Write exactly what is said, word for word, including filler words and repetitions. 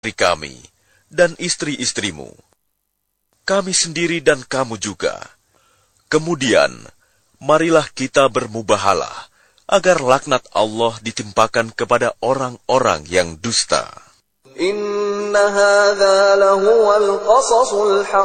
kami dan istri-istrimu, kami sendiri dan kamu juga. Kemudian, marilah kita bermubahalah, agar laknat Allah ditimpakan kepada orang-orang yang dusta. Inna hadza lahuwal qasasul haqq.